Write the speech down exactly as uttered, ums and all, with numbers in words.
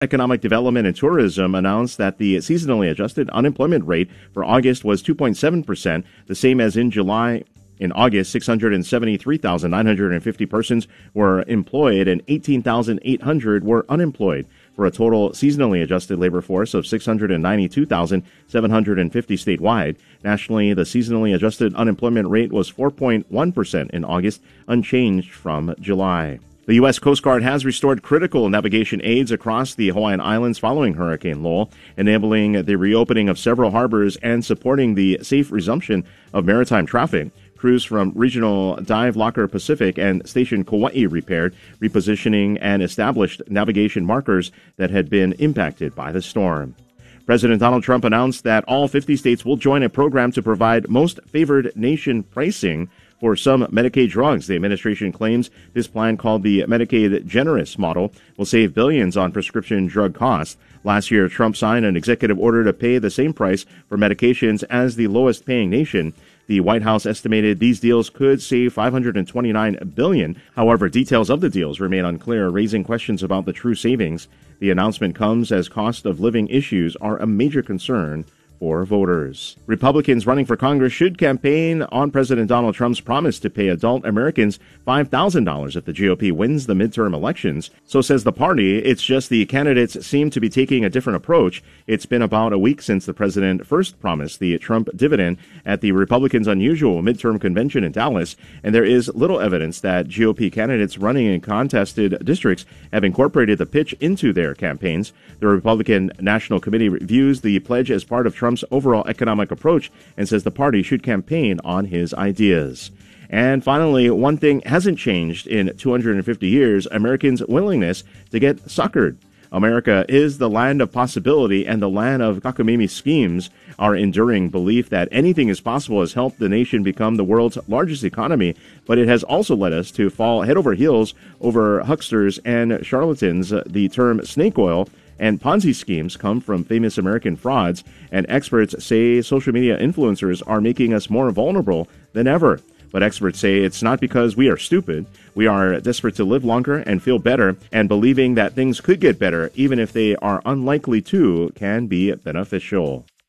Economic Development and Tourism announced that the seasonally adjusted unemployment rate for August was two point seven percent, the same as in July. In August, six hundred seventy-three thousand nine hundred fifty persons were employed and eighteen thousand eight hundred were unemployed, for a total seasonally adjusted labor force of six hundred ninety-two thousand seven hundred fifty statewide. Nationally, the seasonally adjusted unemployment rate was four point one percent in August, unchanged from July. The U S Coast Guard has restored critical navigation aids across the Hawaiian Islands following Hurricane Lowell, enabling the reopening of several harbors and supporting the safe resumption of maritime traffic. Crews from Regional Dive Locker Pacific and Station Kauai repaired, repositioning, and established navigation markers that had been impacted by the storm. President Donald Trump announced that all fifty states will join a program to provide most favored nation pricing for some Medicaid drugs. The administration claims this plan, called the Medicaid Generous Model, will save billions on prescription drug costs. Last year, Trump signed an executive order to pay the same price for medications as the lowest paying nation. The White House estimated these deals could save five hundred twenty-nine billion dollars. However, details of the deals remain unclear, raising questions about the true savings. The announcement comes as cost of living issues are a major concern for voters. Republicans running for Congress should campaign on President Donald Trump's promise to pay adult Americans five thousand dollars if the G O P wins the midterm elections. So says the party. It's just the candidates seem to be taking a different approach. It's been about a week since the president first promised the Trump dividend at the Republicans' unusual midterm convention in Dallas, and there is little evidence that G O P candidates running in contested districts have incorporated the pitch into their campaigns. The Republican National Committee views the pledge as part of Trump's overall economic approach and says the party should campaign on his ideas. And finally, one thing hasn't changed in two hundred fifty years: Americans' willingness to get suckered. America is the land of possibility and the land of cockamamie schemes. Our enduring belief that anything is possible has helped the nation become the world's largest economy, but it has also led us to fall head over heels over hucksters and charlatans. The term snake oil and Ponzi schemes come from famous American frauds, and experts say social media influencers are making us more vulnerable than ever. But experts say it's not because we are stupid. We are desperate to live longer and feel better, and believing that things could get better, even if they are unlikely to, can be beneficial.